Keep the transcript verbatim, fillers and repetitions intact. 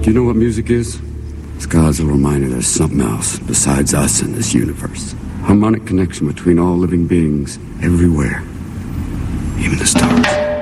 Do you know what music is? Ska's a reminder there's something else besides us in this universe. Harmonic connection between all living beings everywhere, even the stars.